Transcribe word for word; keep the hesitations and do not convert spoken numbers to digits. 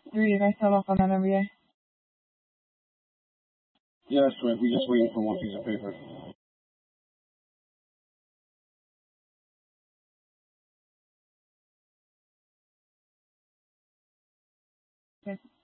Do you guys have off on that every day? Yeah, that's right. We just waiting for one piece of paper. Okay.